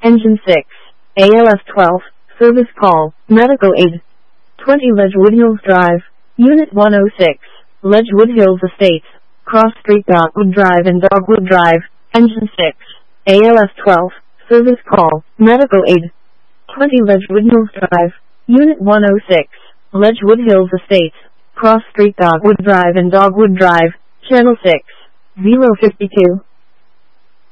Engine 6. ALF 12. Service call. Medical aid. 20 Ledgewood Hills Drive. Unit 106. Ledgewood Hills Estates. Cross Street Dogwood Drive and Dogwood Drive. Engine 6. ALF 12. Service call. Medical aid. 20 Ledgewood Hills Drive. Unit 106. Ledgewood Hills Estates. Cross Street Dogwood Drive and Dogwood Drive. Channel 6. 052.